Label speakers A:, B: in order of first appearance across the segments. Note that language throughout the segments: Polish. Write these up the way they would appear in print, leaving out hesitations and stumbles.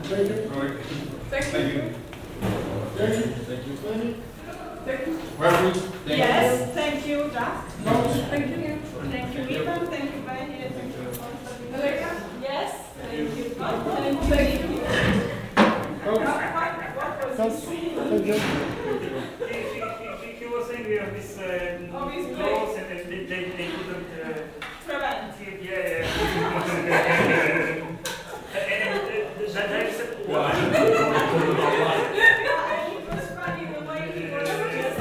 A: Thank you.
B: Thank you.
A: Thank you.
B: Thank you.
A: Thank you.
B: Referee.
C: Yes, thank you, Jack.
A: Coach.
C: Thank you. Thank you, Ivan. Thank you, Baye. Thank you. Alexa? Yes. Thank you. Thank you.
A: Coach. Coach. Thank you.
D: He was saying we have this laws and they couldn't
C: Prevent.
D: yeah. And that is why.
C: It was funny the way he was just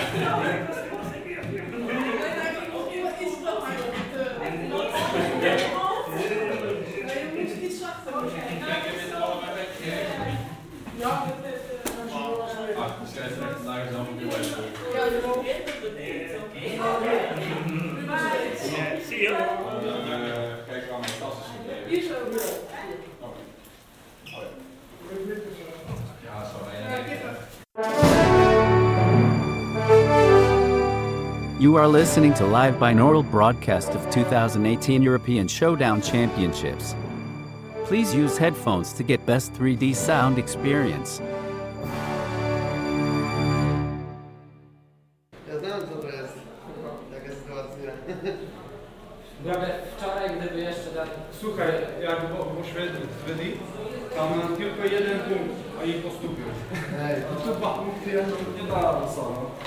D: See you.
B: Kijk waar mijn tas is gebleven. Ja, sorry.
E: You are listening to live binaural broadcast of 2018 European Showdown Championships. Please use headphones to get best 3D sound experience.
F: Ja znam, co to jest. Taka sytuacja.
G: Wczoraj, gdyby jeszcze ten...
H: Słuchaj, jak Szwedii, tam tylko jeden punkt, a ich postupił.
F: Ej,
H: Tu 2 punkty, ja nie dałem co.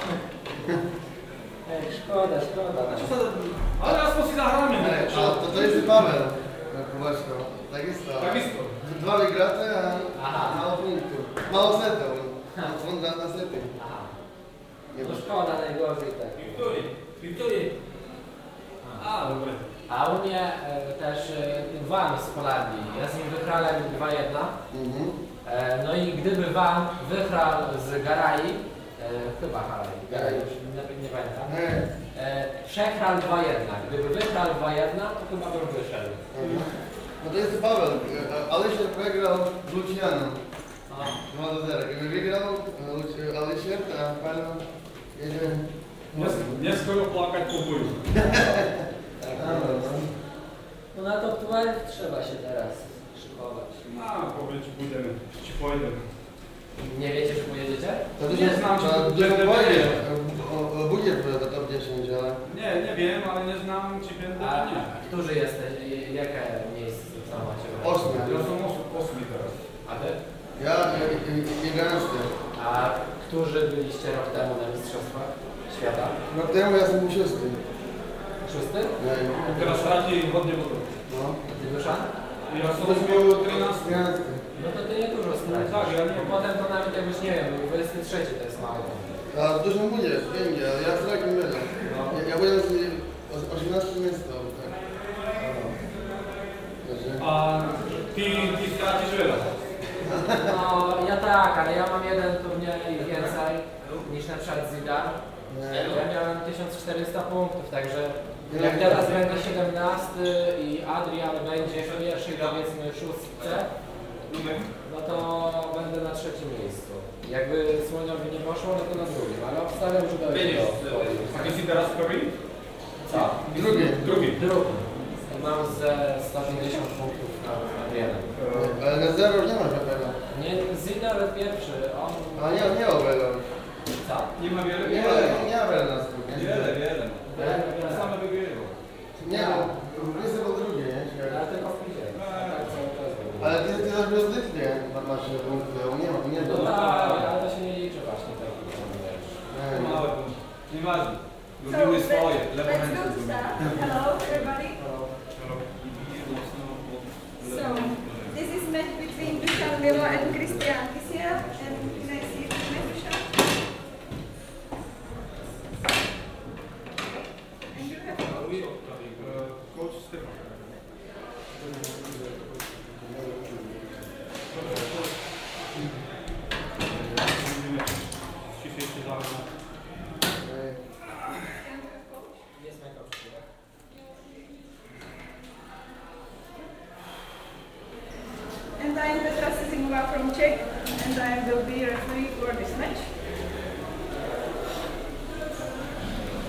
G: Ej, szkoda.
H: Ale ja sposób zagramy.
F: ej, to jest Paweł. Właśnie, tak jest to.
H: Tak jest to.
F: 2 wygrate, a
G: Aha.
F: mało punktów. Mało setów. On na sety.
G: Aha.
F: Nie
G: No
F: ma.
G: szkoda, najgorzej tak.
H: Wiktorii. A, dobra.
G: A u mnie też Van z Holandii. Ja z nim wygrałem 2-1. No i gdyby Van wygrał z Garai, chyba Garai, już nie pamiętam, przegrał 2-1. Gdyby wygrał 2-1, to chyba bym wyszedł.
F: No to jest Paweł. Alisier przegrał z Lucianą. 2-0. Gdyby wygrał Alisier, to na pewno jedzie...
H: Nie skoro płakać po boju.
G: No na top 12 trzeba się teraz szykować.
H: A, powiedz, pójdziemy. Ci pójdę.
G: Nie wiecie, czy pojedziecie?
F: To
H: Nie znam, czy to
F: dużo
H: będę
F: pojedzie.
H: wiedział.
F: Będzie to top 10, ale...
H: Nie wiem, ale nie znam, czy będę,
G: A
H: czy nie.
G: którzy jesteś? Jakie miejsce co macie?
F: 8.
H: Ja są osób teraz.
G: A wy?
F: Ja 11.
G: A którzy byliście rok temu na Mistrzostwach Świata?
F: Rok temu ja jestem 6.
G: 6?
H: Teraz traci wodnie wodą.
F: No.
G: A ty Duszan?
H: Ja sobie był 13.
F: 11.
G: No to ty nie dużo stracisz.
H: Tak, ja nie.
G: Bo potem to nawet jakbyś nie wiem, 23 to jest mało.
F: A dużo będzie, będzie, ale ja w takim będę. Ja byłem z 18 miejsca. Tak.
H: A ty stracisz wiele.
G: No ja tak, ale ja mam jeden turniej więcej niż na przykład Zidar. Ja miałem 1400 punktów, także jak teraz będę 17 i Adrian będzie w pierwszej, powiedzmy 6, no to będę na 3 miejscu. Jakby Słoniowi nie poszło, no to na drugim, ale obstawiam, że dojdzie do
H: A ty jesteś teraz w Korei?
G: Co?
F: Drugi.
H: Drugi.
G: Drugi. I mam ze 150 punktów na Adrianem.
F: Ale na 0 nie ma żadnego.
G: Nie, Zidar pierwszy, on...
F: A nie obejrzał.
G: Co?
H: Nie ma wiele?
F: Nie ma wiele na spółkę.
H: Wiele. Same wygrywał.
F: Nie, jest był drugi, nie?
G: Ale tylko w pizie. Tak, cały czas był.
F: Ale ty też bezdycznie masz punkty, nie
G: No
F: to.
G: tak, ale to się nie liczy właśnie tak, co mówisz.
H: Małe punkty. Nieważne.
C: So
H: Lubimy swoje.
C: let's go to start. Hello, everybody. So this is match between Dusan Milo and Christian Kisiel. And can I see the match, Dusan? And you have
H: Coach Stefan.
G: Jest Majkowski, tak?
C: And I am Petra Sizimova from Czech, and I will be referee for this match.